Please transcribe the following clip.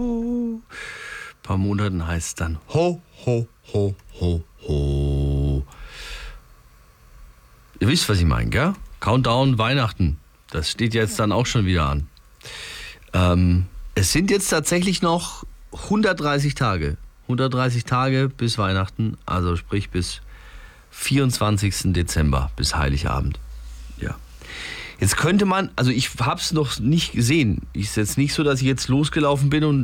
ho. Ein paar Monaten heißt es dann ho, ho, ho, ho, ho. Ihr wisst, was ich meine, gell? Countdown Weihnachten. Das steht jetzt dann auch schon wieder an. Es sind jetzt tatsächlich noch 130 Tage. 130 Tage bis Weihnachten, also sprich bis 24. Dezember, bis Heiligabend. Ja. Jetzt könnte man, also ich habe es noch nicht gesehen. Es ist jetzt nicht so, dass ich jetzt losgelaufen bin und